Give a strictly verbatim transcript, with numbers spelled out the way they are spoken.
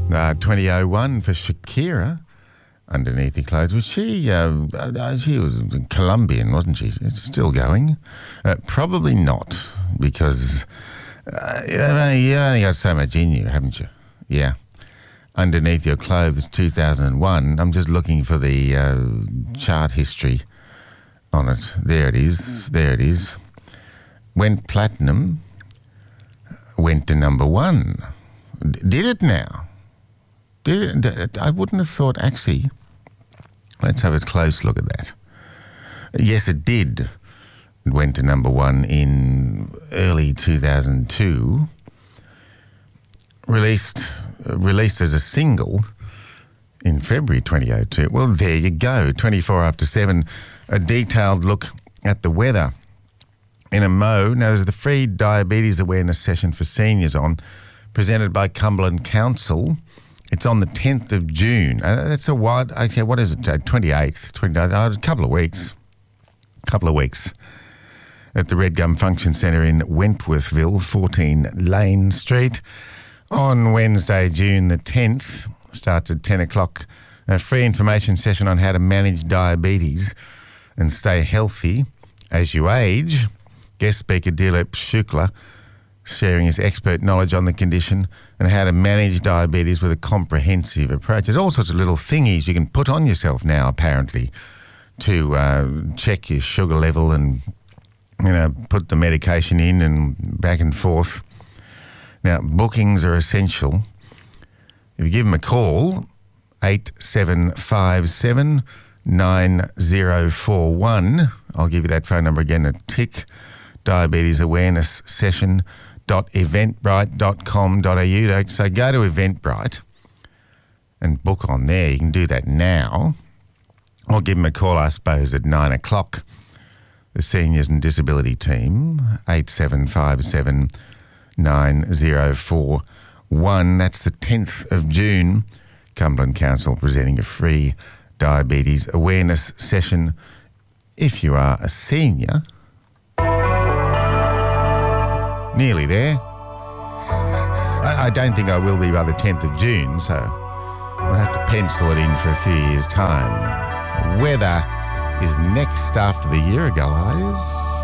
Uh, twenty oh one for Shakira. Underneath your clothes. Was she, uh, uh, she was Colombian, wasn't she? It's still going. Uh, probably not, because uh, you've only, you only got so much in you, haven't you? Yeah. Underneath your clothes, two thousand one. I'm just looking for the uh, chart history on it. There it is. There it is. Went platinum. Went to number one. D- did it now? Did it? I wouldn't have thought, actually. Let's have a close look at that. Yes, it did. It went to number one in early two thousand two. Released, uh, released as a single in February twenty oh two. Well, there you go. twenty-four after seven. A detailed look at the weather. In a mo, now there's the free diabetes awareness session for seniors on, presented by Cumberland Council. It's on the tenth of June. Uh, that's a while. Okay, what is it? twenty-eighth, twenty-ninth, oh, a couple of weeks. A couple of weeks. At the Red Gum Function Centre in Wentworthville, fourteen Lane Street. On Wednesday, June the tenth, starts at ten o'clock. A free information session on how to manage diabetes and stay healthy as you age. Guest speaker Dilip Shukla, sharing his expert knowledge on the condition and how to manage diabetes with a comprehensive approach. There's all sorts of little thingies you can put on yourself now, apparently, to uh, check your sugar level and, you know, put the medication in and back and forth. Now, bookings are essential. If you give them a call, eight seven five seven, nine zero four one, I'll give you that phone number again, a tick, diabetes awareness session, dot eventbrite dot com dot a u. So go to Eventbrite and book on there. You can do that now. Or give them a call, I suppose, at nine o'clock. The Seniors and Disability Team, eight seven five seven, nine zero four one. That's the tenth of June. Cumberland Council presenting a free diabetes awareness session. If you are a senior, nearly there. I, I don't think I will be by the tenth of June, so I'll have to pencil it in for a few years' time. Weather is next after the year, guys.